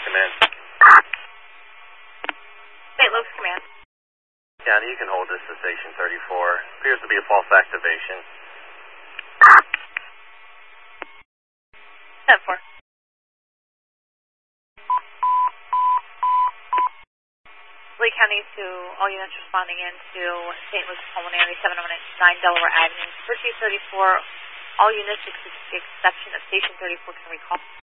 Command. St. Luke's Command. County, you can hold this to Station 34. Appears to be a false activation. 10-4. Lee County to all units responding in to St. Luke's Pulmonary, 719 Delaware Avenue. Pursuit 34, all units, with the exception of Station 34, can recall.